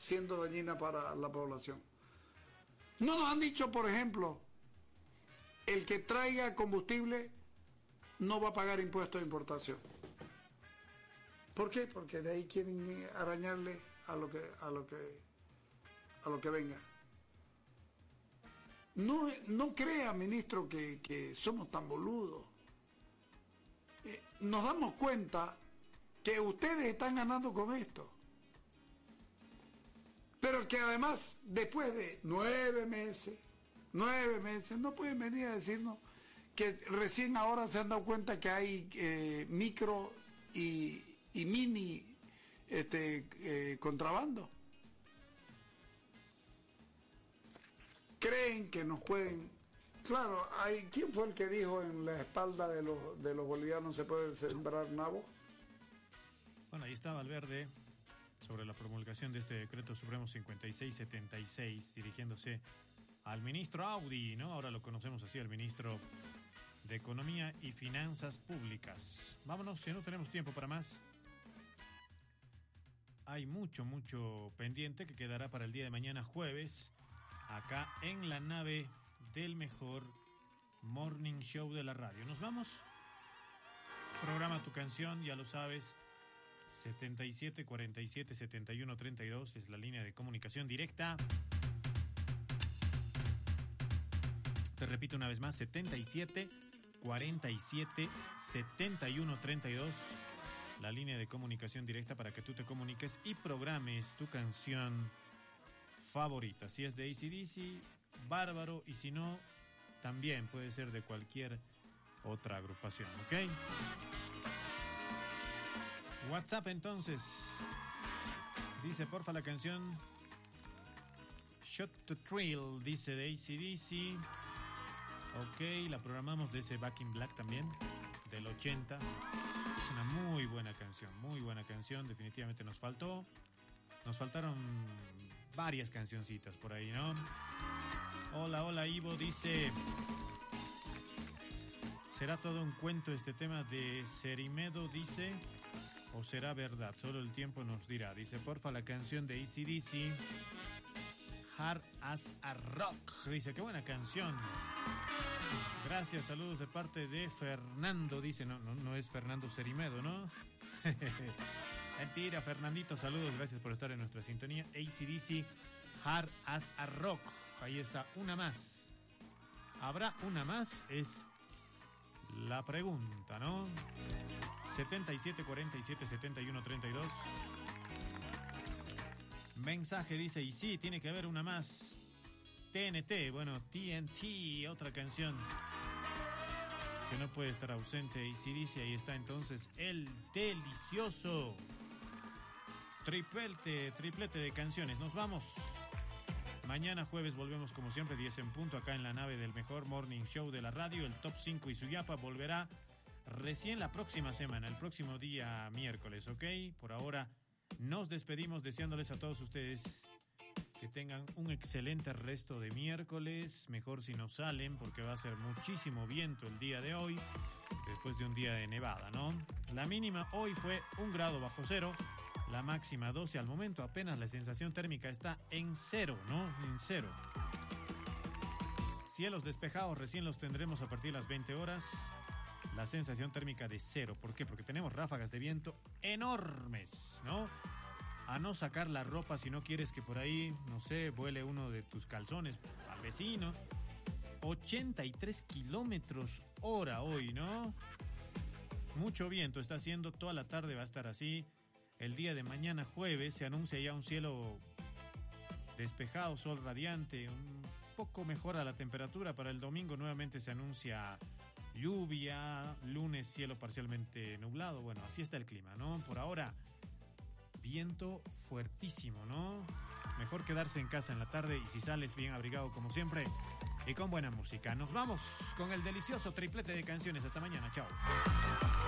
siendo dañina para la población. No nos han dicho, por ejemplo, el que traiga combustible no va a pagar impuestos de importación. ¿Por qué? Porque de ahí quieren arañarle a lo que venga. No crea, ministro, que somos tan boludos. Nos damos cuenta que ustedes están ganando con esto. Pero que además, después de 9 meses, no pueden venir a decirnos que recién ahora se han dado cuenta que hay micro y mini contrabando. Creen que nos pueden. Claro, ¿quién fue el que dijo en la espalda de los bolivianos se puede sembrar nabo? Bueno, ahí está Valverde sobre la promulgación de este decreto supremo 5676, dirigiéndose al ministro Audi, ¿no? Ahora lo conocemos así, el ministro de Economía y Finanzas Públicas. Vámonos, si no tenemos tiempo para más. Hay mucho pendiente que quedará para el día de mañana jueves, acá en la nave del mejor morning show de la radio. Nos vamos. Programa Tu Canción, ya lo sabes. 77 47 71 32 es la línea de comunicación directa. Te repito una vez más, 77 47 71 32, la línea de comunicación directa para que tú te comuniques y programes tu canción favorita. Si es de AC/DC, bárbaro, y si no, también puede ser de cualquier otra agrupación, ¿ok? WhatsApp entonces. Dice, porfa, la canción Shot to Thrill, dice, de AC/DC. Ok, la programamos de ese Back in Black también, del 80. Es una muy buena canción, definitivamente nos faltaron varias cancioncitas por ahí, ¿no? Hola, Ivo, dice, ¿será todo un cuento este tema de Cerimedo, dice? ¿O será verdad? Solo el tiempo nos dirá. Dice, porfa, la canción de AC/DC, Hard as a Rock. Dice, qué buena canción. Gracias, saludos de parte de Fernando. Dice, no es Fernando Cerimedo, ¿no? Mentira, Fernandito, saludos. Gracias por estar en nuestra sintonía. AC/DC, Hard as a Rock. Ahí está, una más. ¿Habrá una más? Es la pregunta, ¿no? 77 47 71 32. Mensaje dice, y sí, tiene que haber una más. TNT, bueno, TNT, otra canción que no puede estar ausente. Y sí dice, ahí está entonces el delicioso triplete de canciones. Nos vamos. Mañana jueves volvemos como siempre, 10 en punto, acá en la nave del mejor morning show de la radio. El Top 5 y Suyapa volverá recién la próxima semana, el próximo día miércoles, ¿ok? Por ahora nos despedimos deseándoles a todos ustedes que tengan un excelente resto de miércoles. Mejor si no salen, porque va a ser muchísimo viento el día de hoy, después de un día de nevada, ¿no? La mínima hoy fue 1 grado bajo cero, la máxima 12 al momento. Apenas la sensación térmica está en 0, ¿no? En 0. Cielos despejados recién los tendremos a partir de las 20 horas. La sensación térmica de 0. ¿Por qué? Porque tenemos ráfagas de viento enormes, ¿no? A no sacar la ropa si no quieres que por ahí, no sé, vuele uno de tus calzones al vecino. 83 kilómetros hora hoy, ¿no? Mucho viento está haciendo, toda la tarde va a estar así. El día de mañana jueves se anuncia ya un cielo despejado, sol radiante, un poco mejora la temperatura. Para el domingo nuevamente se anuncia lluvia, lunes cielo parcialmente nublado. Bueno, así está el clima, ¿no? Por ahora, viento fuertísimo, ¿no? Mejor quedarse en casa en la tarde y si sales bien abrigado como siempre y con buena música. Nos vamos con el delicioso triplete de canciones. Hasta mañana, chao.